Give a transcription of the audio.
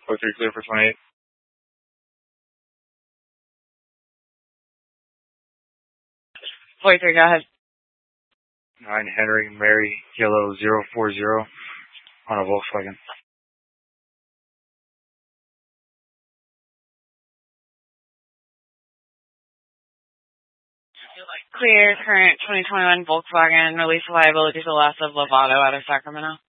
03 clear for 28. 43, go ahead. 9 Henry Mary Kilo 040 on a Volkswagen. Clear, current 2021 Volkswagen, release of liability to the loss of Lovato out of Sacramento.